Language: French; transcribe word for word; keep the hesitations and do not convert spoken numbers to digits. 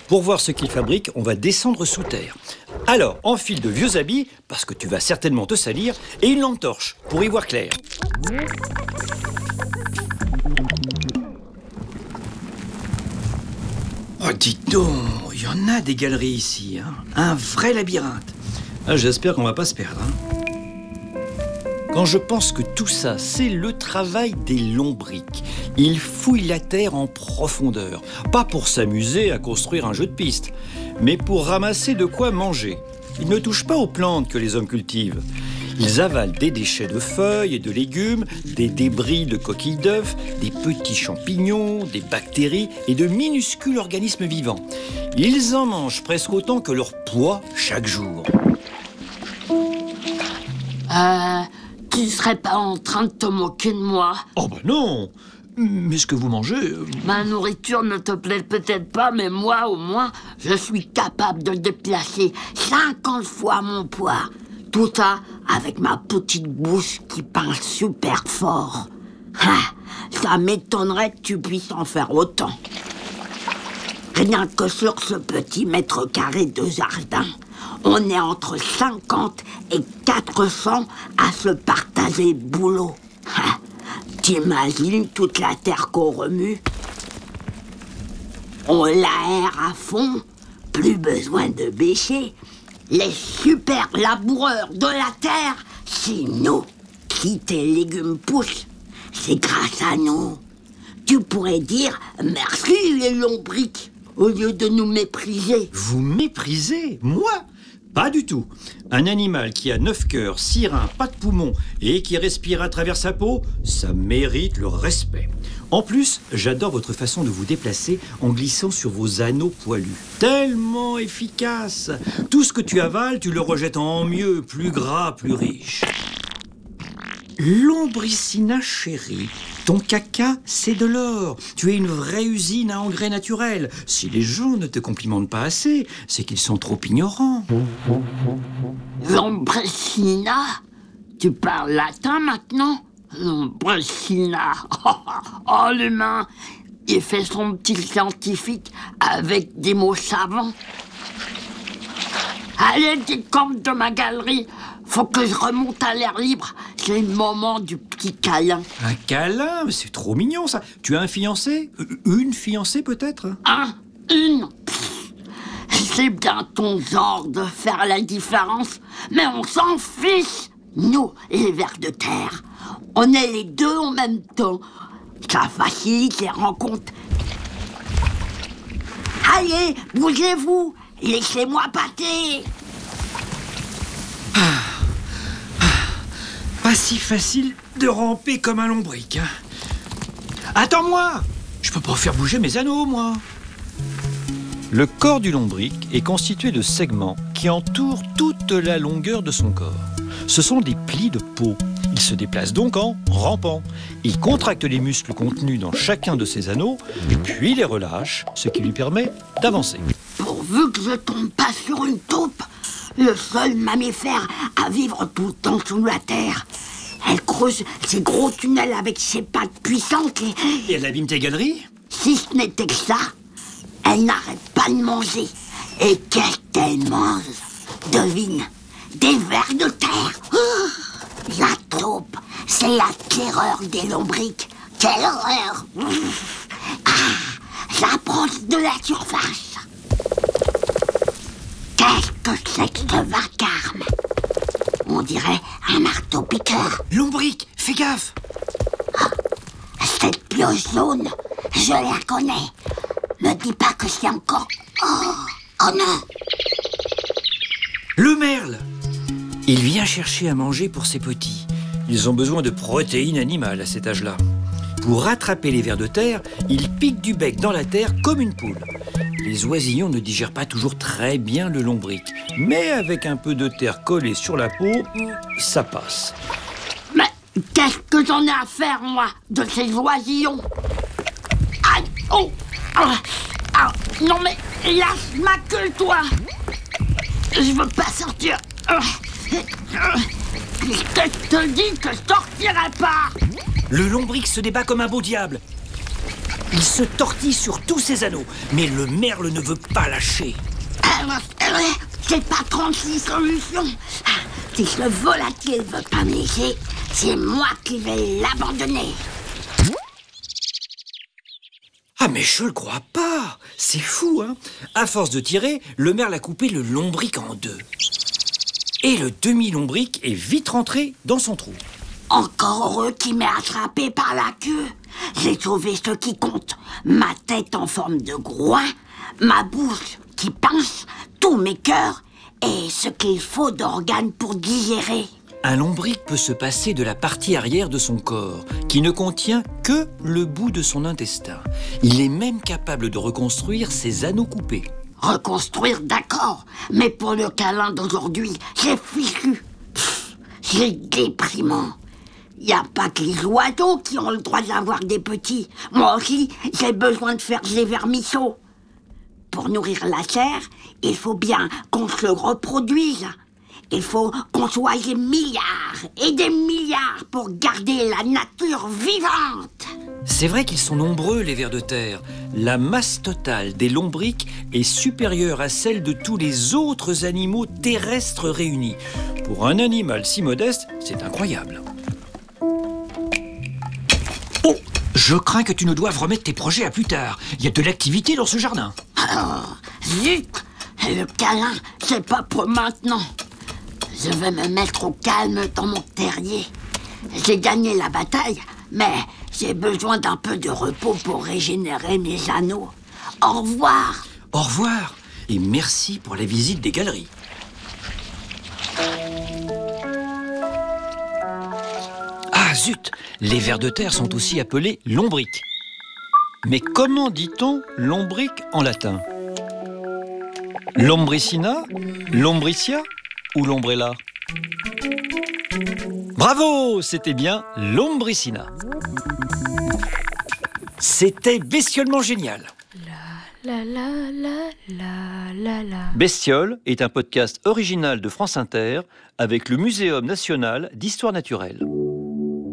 Pour voir ce qu'il fabrique, on va descendre sous terre. Alors, enfile de vieux habits, parce que tu vas certainement te salir, et une lampe torche, pour y voir clair. Oh, dites donc, il y en a des galeries ici, hein. Un vrai labyrinthe. Ah, j'espère qu'on va pas se perdre, hein. Quand je pense que tout ça, c'est le travail des lombrics. Ils fouillent la terre en profondeur. Pas pour s'amuser à construire un jeu de piste, mais pour ramasser de quoi manger. Ils ne touchent pas aux plantes que les hommes cultivent. Ils avalent des déchets de feuilles et de légumes, des débris de coquilles d'œufs, des petits champignons, des bactéries et de minuscules organismes vivants. Ils en mangent presque autant que leur poids chaque jour. Euh... Tu serais pas en train de te moquer de moi? Oh bah non! Mais ce que vous mangez... Euh... Ma nourriture ne te plaît peut-être pas, mais moi, au moins, je suis capable de déplacer cinquante fois mon poids. Tout ça avec ma petite bouche qui pince super fort. Ah, ça m'étonnerait que tu puisses en faire autant. Rien que sur ce petit mètre carré de jardin, on est entre cinquante et quatre cents à se partager le boulot. Ah, t'imagines toute la terre qu'on remue? On l'aère à fond, plus besoin de bêcher. Les super laboureurs de la terre, c'est nous. Si tes légumes poussent, c'est grâce à nous. Tu pourrais dire merci les lombrics, au lieu de nous mépriser. Vous méprisez? Moi? Pas du tout. Un animal qui a neuf cœurs, six reins, pas de poumons et qui respire à travers sa peau, ça mérite le respect. En plus, j'adore votre façon de vous déplacer en glissant sur vos anneaux poilus. Tellement efficace. Tout ce que tu avales, tu le rejettes en mieux, plus gras, plus riche. Lombricina chérie, ton caca, c'est de l'or. Tu es une vraie usine à engrais naturels. Si les gens ne te complimentent pas assez, c'est qu'ils sont trop ignorants. Lombricina? Tu parles latin maintenant? Lombricina. Oh, oh, l'humain, il fait son petit scientifique avec des mots savants. Allez, décompte de ma galerie. Faut que je remonte à l'air libre. C'est le moment du petit câlin. Un câlin? Mais c'est trop mignon, ça. Tu as un fiancé? Une fiancée, peut-être? Un? Une? Pff, c'est bien ton genre de faire la différence. Mais on s'en fiche. Nous, les vers de terre, on est les deux en même temps. Ça facilite les rencontres. Allez, bougez-vous. Laissez-moi pâter. Ah, ah, pas si facile de ramper comme un lombric. Hein. Attends-moi! Je peux pas faire bouger mes anneaux, moi. Le corps du lombric est constitué de segments qui entourent toute la longueur de son corps. Ce sont des plis de peau. Il se déplace donc en rampant. Il contracte les muscles contenus dans chacun de ses anneaux, puis les relâche, ce qui lui permet d'avancer. Pourvu que je tombe pas sur une taupe, le seul mammifère à vivre tout le temps sous la terre. Elle creuse ses gros tunnels avec ses pattes puissantes et... Et elle abîme tes galeries? Si ce n'était que ça, elle n'arrête pas de manger. Et qu'est-ce qu'elle mange? Devine, des vers de terre. Oh, la taupe, c'est la terreur des lombrics. Quelle horreur! Ah, j'approche de la surface. Qu'est-ce que c'est que ce vacarme? On dirait un marteau-piqueur. Lombric, fais gaffe! Oh, cette pioche jaune, je la connais. Ne dis pas que c'est encore... Oh, oh non! Le merle! Il vient chercher à manger pour ses petits. Ils ont besoin de protéines animales à cet âge-là. Pour rattraper les vers de terre, il pique du bec dans la terre comme une poule. Les oisillons ne digèrent pas toujours très bien le lombric, mais avec un peu de terre collée sur la peau, ça passe. Mais qu'est-ce que j'en ai à faire, moi, de ces oisillons? Aïe! Oh! Ah, ah, non mais, lâche ma queue, toi! Je veux pas sortir! Je te dis que je sortirai pas! Le lombric se débat comme un beau diable. Il se tortille sur tous ses anneaux, mais le merle ne veut pas lâcher. C'est pas trente-six solutions. Si le volatile veut pas me laisser, c'est moi qui vais l'abandonner. Ah mais je le crois pas. C'est fou, hein. À force de tirer, le merle a coupé le lombric en deux. Et le demi-lombric est vite rentré dans son trou. Encore heureux qu'il m'ait attrapé par la queue. J'ai sauvé ce qui compte. Ma tête en forme de groin, ma bouche qui pince, tous mes cœurs et ce qu'il faut d'organes pour digérer. Un lombric peut se passer de la partie arrière de son corps, qui ne contient que le bout de son intestin. Il est même capable de reconstruire ses anneaux coupés. Reconstruire, d'accord, mais pour le câlin d'aujourd'hui, c'est fichu. Pff, c'est déprimant. Y a pas que les oiseaux qui ont le droit d'avoir des petits. Moi aussi, j'ai besoin de faire des vermisseaux. Pour nourrir la chair, il faut bien qu'on se reproduise. Il faut qu'on soit des milliards et des milliards pour garder la nature vivante. C'est vrai qu'ils sont nombreux, les vers de terre. La masse totale des lombrics est supérieure à celle de tous les autres animaux terrestres réunis. Pour un animal si modeste, c'est incroyable. Oh, je crains que tu ne doives remettre tes projets à plus tard. Il y a de l'activité dans ce jardin. Oh, zut, le câlin, c'est pas pour maintenant. Je vais me mettre au calme dans mon terrier. J'ai gagné la bataille, mais j'ai besoin d'un peu de repos pour régénérer mes anneaux. Au revoir. Au revoir et merci pour la visite des galeries. Ah zut, les vers de terre sont aussi appelés lombrics. Mais comment dit-on lombric en latin? Lombricina, lombricia ou lombrella? Bravo, c'était bien lombricina. C'était bestiolement génial. La la la la la la. Bestiole est un podcast original de France Inter avec le Muséum national d'histoire naturelle.